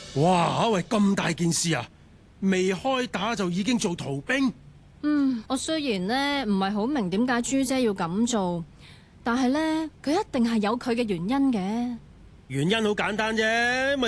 哇！喂，咁大件事啊，未開打就已經做逃兵？ 我雖然呢唔係好明點解朱姐要咁做，但係呢，佢一定係有佢嘅原因嘅。 原因好簡單啫。